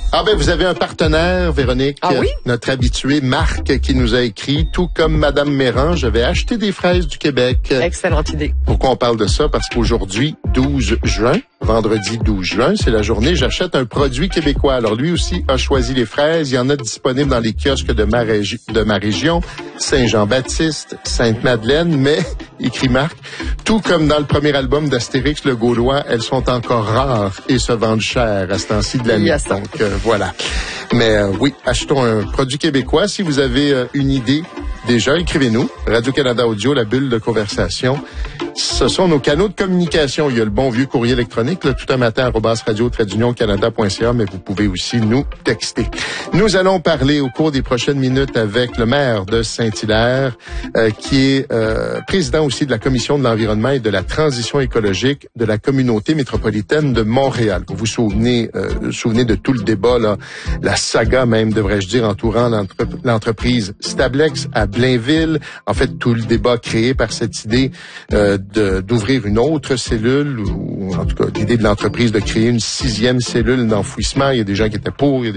Ah ben, vous avez un partenaire, Véronique. Ah oui? Notre habitué, Marc, qui nous a écrit, tout comme Madame Méran, je vais acheter des fraises du Québec. Excellente idée. Pourquoi on parle de ça? Parce qu'aujourd'hui, 12 juin, vendredi 12 juin, c'est la journée j'achète un produit québécois. Alors lui aussi a choisi les fraises. Il y en a disponibles dans les kiosques de ma région, Saint-Jean-Baptiste, Sainte-Madeleine, mais, écrit Marc, tout comme dans le premier album d'Astérix le Gaulois, elles sont encore rares et se vendent cher à ce temps-ci de l'année. Yes. Donc, voilà. Mais oui, achetons un produit québécois. Si vous avez une idée, déjà, écrivez-nous. Radio-Canada Audio, la bulle de conversation. Ce sont nos canaux de communication. Il y a le bon vieux courrier électronique, là, tout un matin, @radio-canada.ca, mais vous pouvez aussi nous texter. Nous allons parler au cours des prochaines minutes avec le maire de Saint-Hilaire, qui est président aussi de la Commission de l'environnement et de la transition écologique de la communauté métropolitaine de Montréal. Vous vous souvenez de tout le débat, là, la saga même, devrais-je dire, entourant l'entreprise Stablex à Blainville. En fait, tout le débat créé par cette idée d'ouvrir une autre cellule, ou en tout cas l'idée de l'entreprise de créer une 6e cellule d'enfouissement. Il y a des gens qui étaient pour, il y a